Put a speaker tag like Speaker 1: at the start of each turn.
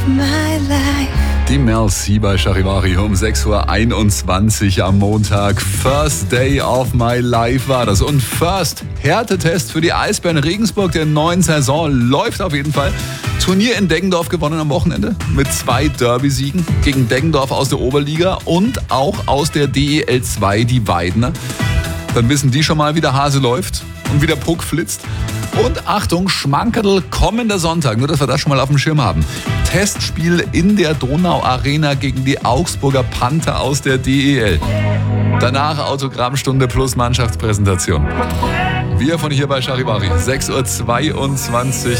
Speaker 1: my life.
Speaker 2: Die Mel C bei Charivari um 6.21 Uhr am Montag. First Day of My Life war das. Und First Härtetest für die Eisbären Regensburg der neuen Saison läuft auf jeden Fall. Turnier in Deggendorf gewonnen am Wochenende mit 2 Derby-Siegen gegen Deggendorf aus der Oberliga und auch aus der DEL 2, die Weidener. Dann wissen die schon mal, wie der Hase läuft und wie der Puck flitzt. Und Achtung, Schmankerl kommender Sonntag, nur dass wir das schon mal auf dem Schirm haben. Testspiel in der Donau Arena gegen die Augsburger Panther aus der DEL. Danach Autogrammstunde plus Mannschaftspräsentation. Wir von hier bei Charivari, 6.22 Uhr.